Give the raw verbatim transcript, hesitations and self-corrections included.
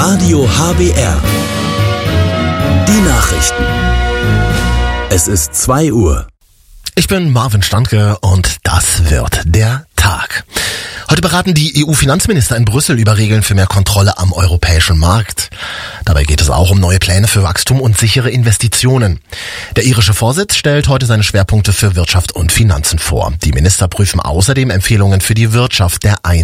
Radio H B R. Die Nachrichten. Es ist zwei Uhr. Ich bin Marvin Standke und das wird der Tag. Heute beraten die E U-Finanzminister in Brüssel über Regeln für mehr Kontrolle am europäischen Markt. Dabei geht es auch um neue Pläne für Wachstum und sichere Investitionen. Der irische Vorsitz stellt heute seine Schwerpunkte für Wirtschaft und Finanzen vor. Die Minister prüfen außerdem Empfehlungen für die Wirtschaft der Ein-